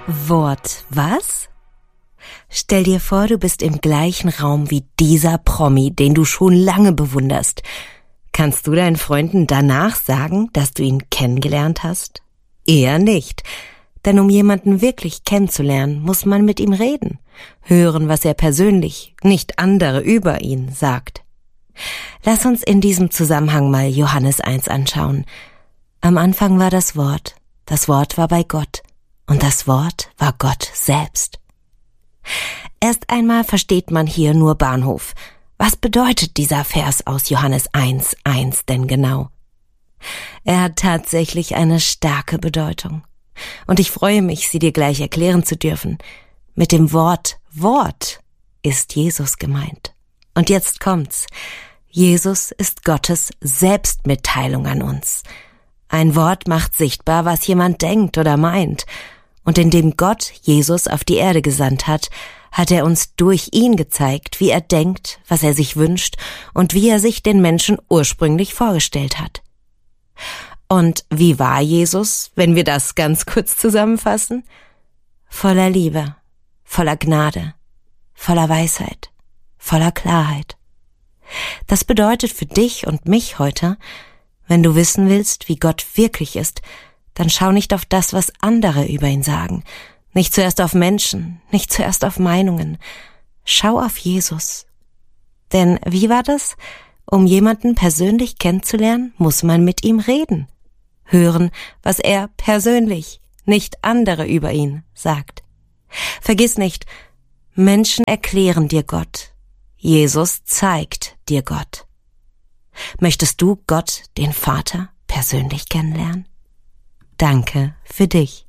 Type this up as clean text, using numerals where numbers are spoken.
Wort was? Stell dir vor, du bist im gleichen Raum wie dieser Promi, den du schon lange bewunderst. Kannst du deinen Freunden danach sagen, dass du ihn kennengelernt hast? Eher nicht. Denn um jemanden wirklich kennenzulernen, muss man mit ihm reden, hören, was er persönlich, nicht andere über ihn sagt. Lass uns in diesem Zusammenhang mal Johannes 1 anschauen. Am Anfang war das Wort war bei Gott und das Wort war Gott selbst. Erst einmal versteht man hier nur Bahnhof. Was bedeutet dieser Vers aus Johannes 1,1 denn genau? Er hat tatsächlich eine starke Bedeutung. Und ich freue mich, sie dir gleich erklären zu dürfen. Mit dem Wort ist Jesus gemeint. Und jetzt kommt's. Jesus ist Gottes Selbstmitteilung an uns. Ein Wort macht sichtbar, was jemand denkt oder meint. Und indem Gott Jesus auf die Erde gesandt hat, hat er uns durch ihn gezeigt, wie er denkt, was er sich wünscht und wie er sich den Menschen ursprünglich vorgestellt hat. Und wie war Jesus, wenn wir das ganz kurz zusammenfassen? Voller Liebe, voller Gnade, voller Weisheit, voller Klarheit. Das bedeutet für dich und mich heute, wenn du wissen willst, wie Gott wirklich ist, dann schau nicht auf das, was andere über ihn sagen, nicht zuerst auf Menschen, nicht zuerst auf Meinungen. Schau auf Jesus. Denn wie war das? Um jemanden persönlich kennenzulernen, muss man mit ihm reden. Hören, was er persönlich, nicht andere über ihn sagt. Vergiss nicht, Menschen erklären dir Gott. Jesus zeigt dir Gott. Möchtest du Gott, den Vater, persönlich kennenlernen? Danke für dich.